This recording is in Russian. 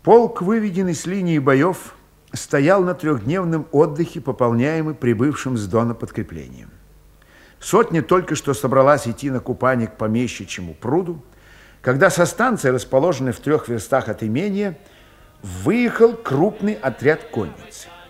Полк, выведенный с линии боев, стоял на трехдневном отдыхе, пополняемый прибывшим с Дона подкреплением. Сотня только что собралась идти на купание к помещичьему пруду, когда со станции, расположенной в 3 верстах от имения, выехал крупный отряд конницы.